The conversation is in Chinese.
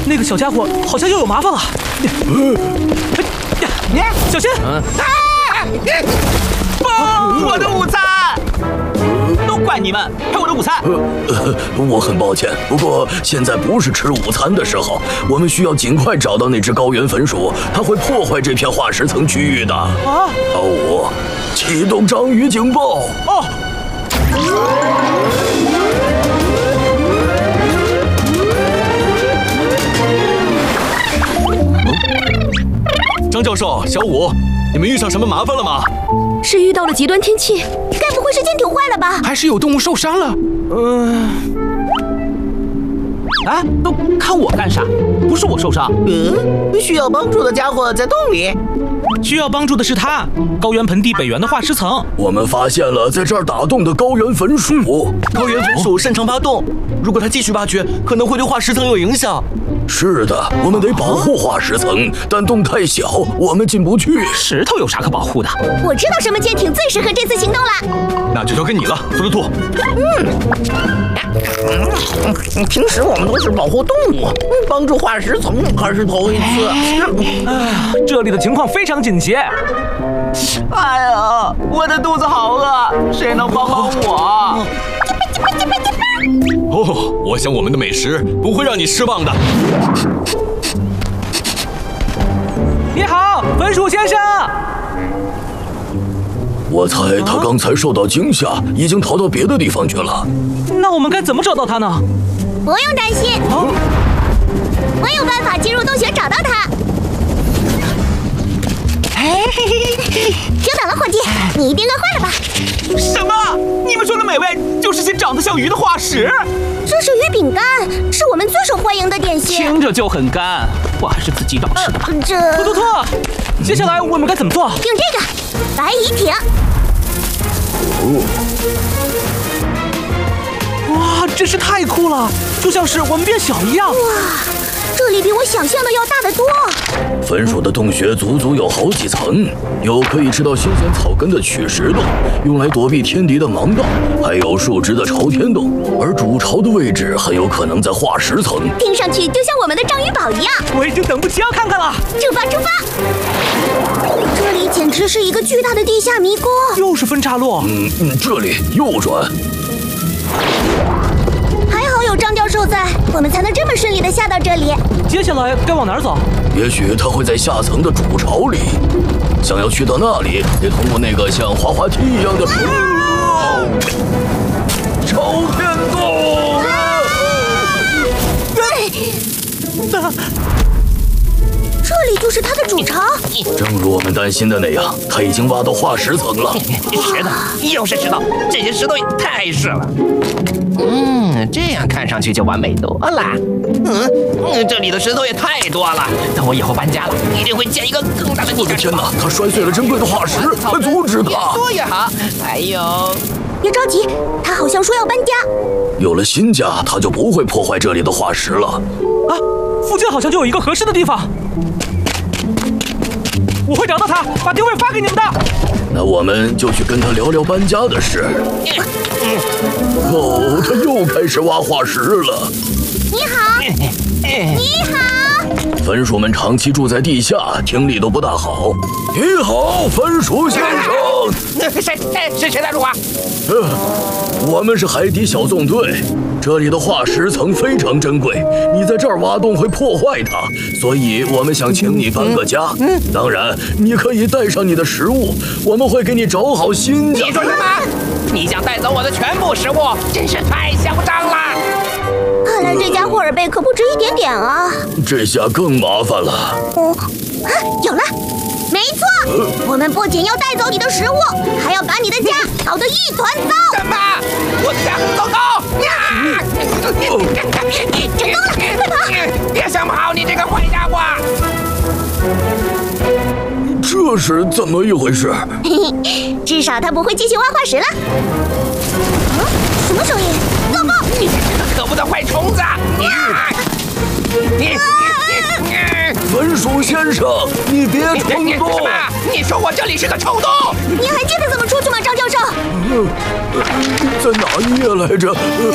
那个小家伙好像又有麻烦了。小心！ 不，我的午餐！都怪你们，害我的午餐！ 我很抱歉，不过现在不是吃午餐的时候，我们需要尽快找到那只高原粉鼠，它会破坏这片化石层区域的。 啊！ 老五，启动章鱼警报！ 哦。 张教授，小五，你们遇上什么麻烦了吗？ 是遇到了极端天气，该不会是舰艇坏了吧？ 还是有动物受伤了？ 啊，都看我干啥？不是我受伤。 需要帮助的家伙在洞里。 需要帮助的是他，高原盆地北缘的化石层。 我们发现了在这儿打洞的高原粉鼠。 高原粉鼠擅长挖洞，如果它继续挖掘，可能会对化石层有影响。 是的，我们得保护化石层，但洞太小，我们进不去。 石头有啥可保护的？ 我知道什么舰艇最适合这次行动了。 那就交给你了，兔兔兔。 平时我们都是保护动物，帮助化石层还是头一次。 这里的情况非常紧急。 哎呀，我的肚子好饿，谁能帮帮我？ 哦，我想我们的美食不会让你失望的。 你好，粉鼠先生。 我猜他刚才受到惊吓，已经逃到别的地方去了。 那我们该怎么找到他呢？ 不用担心，我有办法进入洞穴找到他。久等了，伙计，你一定饿坏了吧？ 什么？你们说的美味就是些长得像鱼的化石？ 这是鱼饼干，是我们最受欢迎的点心。 听着就很干，我还是自己找吃的吧。 这…… 兔兔兔，接下来我们该怎么做？ 用这个白蚁艇。 哇，真是太酷了，就像是我们变小一样。 哇，这里比我想象的要大得多。 粉鼠的洞穴足足有好几层，有可以吃到新鲜草根的取食洞，用来躲避天敌的盲道，还有树枝的朝天洞，而主巢的位置很有可能在化石层。 听上去就像我们的章鱼堡一样。 我已经等不及要看看了。 出发，出发！这里简直是一个巨大的地下迷宫。 又是分岔路。 这里右转。 还好有张教授在，我们才能这么顺利地下到这里。 接下来该往哪儿走？ 也许他会在下层的主巢里。想要去到那里，得通过那个像滑滑梯一样的朝天洞。 这里就是他的主巢。 正如我们担心的那样，他已经挖到化石层了。 石头，又是石头，这些石头也太是了。这样看上去就完美多了。这里的石头也太多了，等我以后搬家了，一定会建一个更大的地下室。 天哪，他摔碎了珍贵的化石，快阻止他！ 越多越好。还有， 别着急，他好像说要搬家。 有了新家，他就不会破坏这里的化石了。 啊，附近好像就有一个合适的地方。我会找到他，把定位发给你们的。 那我们就去跟他聊聊搬家的事。哦，他又开始挖化石了。 你好，你好。 粉鼠们长期住在地下，听力都不大好。你好，粉鼠先生。 谁在录啊？ 我们是海底小纵队。这里的化石层非常珍贵，你在这儿挖洞会破坏它，所以我们想请你搬个家。当然，你可以带上你的食物，我们会给你找好新家。 你说什么？你想带走我的全部食物，真是太嚣张了！ 看来这家霍尔贝可不止一点点啊。 这下更麻烦了。 有了，没错，我们不仅要带走你的食物，还要把你的家搞得一团糟。 什么？我的家很糟糕！ 成功了，快跑！ 别想跑，你这个坏家伙！ 这是怎么一回事？ 至少他不会继续挖化石了。什么声音？糟糕！ 你这个可恶的坏虫子！ 粉鼠先生，你别冲动！ 什么？你说我这里是个虫洞？ 您还记得怎么出去吗，张教授？ 在哪一页来着？